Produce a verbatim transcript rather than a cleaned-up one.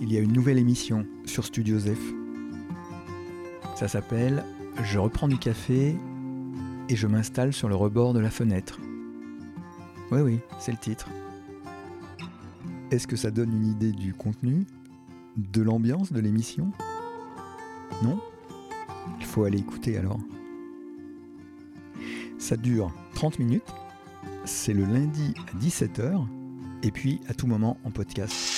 il y a une nouvelle émission sur Studio Zef. Ça s'appelle « Je reprends du café et je m'installe sur le rebord de la fenêtre ». Oui, oui, c'est le titre. Est-ce que ça donne une idée du contenu, de l'ambiance de l'émission ? Non ? Il faut aller écouter alors. Ça dure trente minutes, c'est le lundi à dix-sept heures, et puis à tout moment en podcast.